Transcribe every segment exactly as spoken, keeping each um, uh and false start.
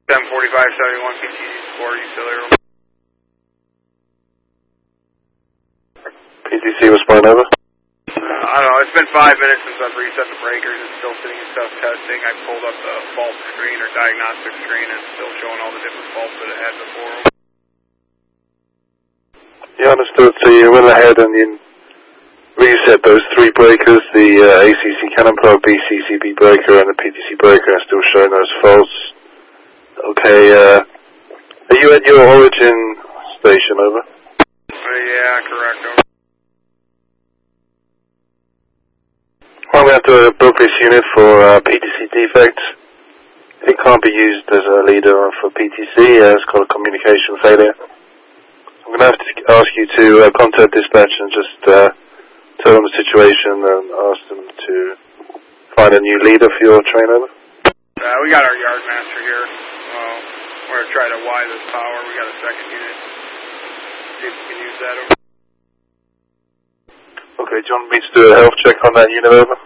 seven forty-five seventy-one P T C four, you still there? P T C respond over. I don't know, it's been five minutes since I've reset the breakers. It's still sitting in self-testing. I pulled up the fault screen or diagnostic screen and it's still showing all the different faults that it had before. Yeah, understood. So you went ahead and you reset those three breakers, the uh, A C C cannon plug, B C C B breaker, and the P T C breaker, and still showing those faults. Okay, uh, are you at your origin station, over? Uh, yeah, correct, over. Well, we have to book this unit for uh, P T C defects. It can't be used as a leader for P T C, uh, it's called a communication failure. I'm going to have to ask you to uh, contact dispatch and just uh, tell them the situation and ask them to find a new leader for your train, over. Uh, we got our yard master here. Uh, we're going to try to wire this power. We got a second unit. See if we can use that, over. Okay, do you want me to do a health check on that unit, over?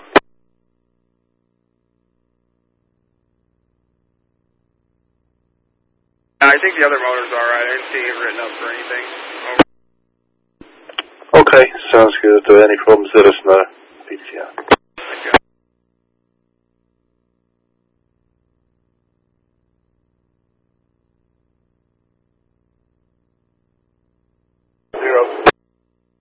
I think the other motor's alright. I didn't see it written up for anything. Over. Okay, sounds good. If there are any problems, let us know. P T R.